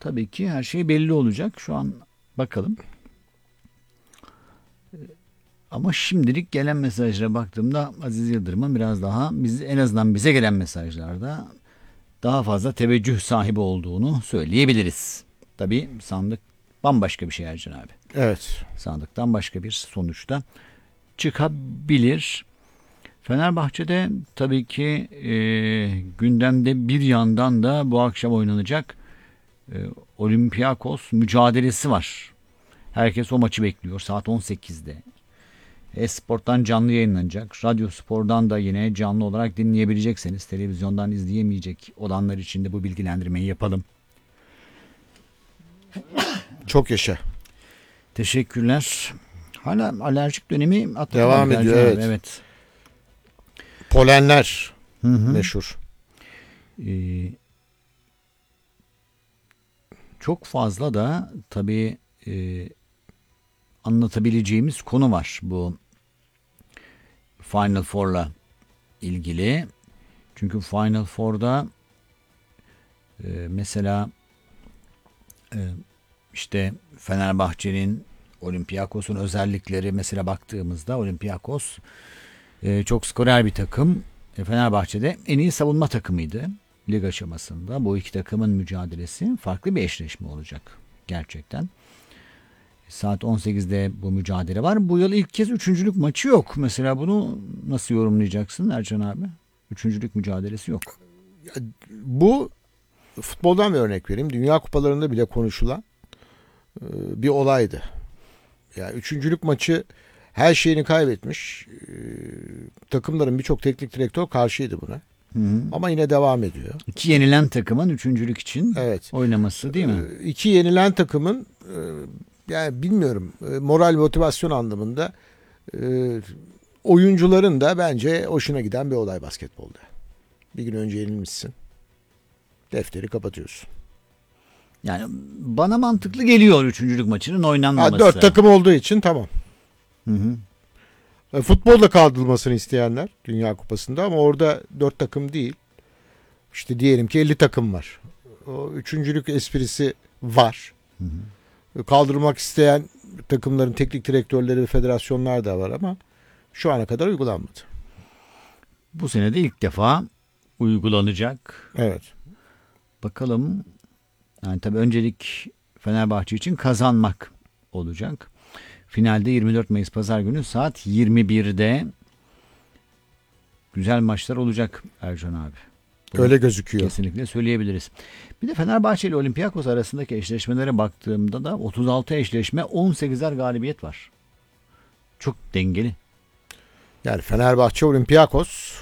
tabii ki her şey belli olacak. Şu an bakalım. Ama şimdilik gelen mesajlara baktığımda Aziz Yıldırım'ın biraz daha en azından bize gelen mesajlarda daha fazla teveccüh sahibi olduğunu söyleyebiliriz. Tabii sandık bambaşka bir şey Ercan abi. Evet. Sandıktan başka bir sonuçta çıkabilir. Fenerbahçe'de tabii ki gündemde bir yandan da bu akşam oynanacak Olympiakos mücadelesi var. Herkes o maçı bekliyor saat 18'de. Esport'tan canlı yayınlanacak. Radyo Spor'dan da yine canlı olarak dinleyebilecekseniz, televizyondan izleyemeyecek olanlar için de bu bilgilendirmeyi yapalım. Çok yaşa. Teşekkürler. Hala alerjik dönemi devam ediyor. Evet. Evet. Polenler meşhur. Çok fazla da tabii anlatabileceğimiz konu var bu Final Four'la ilgili. Çünkü Final Four'da mesela işte Fenerbahçe'nin, Olympiakos'un özellikleri mesela baktığımızda Olympiakos çok skorer bir takım. Fenerbahçe'de en iyi savunma takımıydı lig aşamasında. Bu iki takımın mücadelesi farklı bir eşleşme olacak gerçekten. Saat 18'de bu mücadele var. Bu yıl ilk kez üçüncülük maçı yok. Mesela bunu nasıl yorumlayacaksın Ercan abi? Üçüncülük mücadelesi yok. Bu futboldan bir örnek vereyim. Dünya kupalarında bile konuşulan bir olaydı. Yani üçüncülük maçı her şeyini kaybetmiş. Takımların birçok teknik direktör karşıydı buna. Hı. Ama yine devam ediyor. İki yenilen takımın üçüncülük için oynaması değil mi? İki yenilen takımın yani bilmiyorum moral motivasyon anlamında oyuncuların da bence hoşuna giden bir olay basketbolda. Bir gün önce yenilmişsin. Defteri kapatıyorsun. Yani bana mantıklı geliyor üçüncülük maçının oynanmaması. 4 takım olduğu için tamam. Futbolda kaldırılmasını isteyenler Dünya Kupası'nda ama orada 4 takım değil. İşte diyelim ki 50 takım var. O üçüncülük esprisi var. Kaldırmak isteyen takımların teknik direktörleri ve federasyonlar da var ama şu ana kadar uygulanmadı. Bu sene de ilk defa uygulanacak. Evet. Bakalım. Yani tabii öncelik Fenerbahçe için kazanmak olacak. Finalde 24 Mayıs Pazar günü saat 21'de güzel maçlar olacak Ercan abi. Bunu öyle gözüküyor. Kesinlikle söyleyebiliriz. Bir de Fenerbahçe ile Olympiakos arasındaki eşleşmelere baktığımda da 36 eşleşme 18'er galibiyet var. Çok dengeli. Yani Fenerbahçe Olympiakos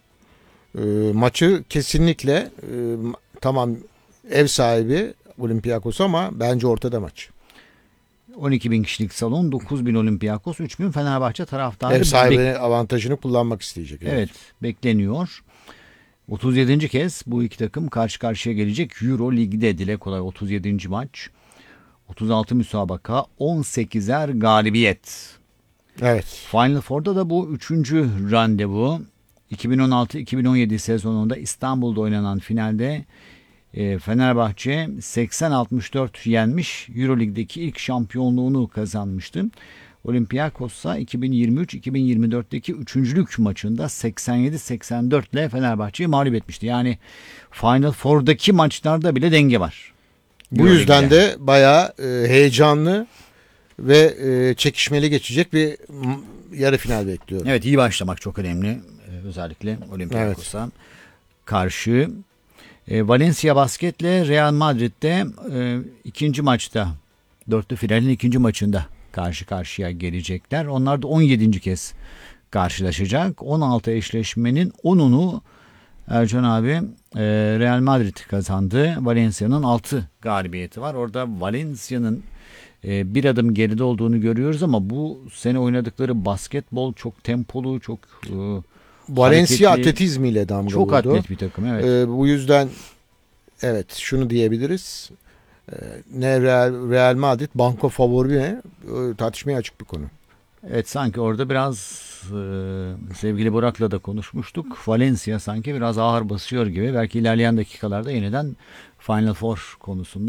maçı kesinlikle tamam ev sahibi Olympiakos ama bence ortada maç. 12.000 kişilik salon, 9.000 Olympiakos, 3.000 Fenerbahçe taraftarı. Ev sahibi avantajını kullanmak isteyecek. Evet, bekleniyor. 37. kez bu iki takım karşı karşıya gelecek. Euro Lig'de dile kolay 37. maç. 36 müsabaka, 18'er galibiyet. Evet. Final Four'da da bu 3. randevu. 2016-2017 sezonunda İstanbul'da oynanan finalde Fenerbahçe 80-64 yenmiş. Euroleague'deki ilk şampiyonluğunu kazanmıştı. Olympiakos ise 2023-2024'teki üçüncülük maçında 87-84 ile Fenerbahçe'yi mağlup etmişti. Yani Final Four'daki maçlarda bile denge var. Bu yüzden de bayağı heyecanlı ve çekişmeli geçecek bir yarı final bekliyorum. Evet, iyi başlamak çok önemli. Özellikle Olympiakos'a karşı. Valencia Basket'le Real Madrid'de ikinci maçta, dörtlü finalin ikinci maçında karşı karşıya gelecekler. Onlar da 17. kez karşılaşacak. 16 eşleşmenin 10'unu Ercan abi Real Madrid kazandı. Valencia'nın 6 galibiyeti var. Orada Valencia'nın bir adım geride olduğunu görüyoruz ama bu sene oynadıkları basketbol çok tempolu, çok Valencia atletizmiyle damga vurdu. Çok atlet bir takım, evet. Bu yüzden evet şunu diyebiliriz. Ne Real Madrid banko favori ne? Tartışmaya açık bir konu. Evet, sanki orada biraz sevgili Burak'la da konuşmuştuk. Valencia sanki biraz ağır basıyor gibi. Belki ilerleyen dakikalarda yeniden Final Four konusunda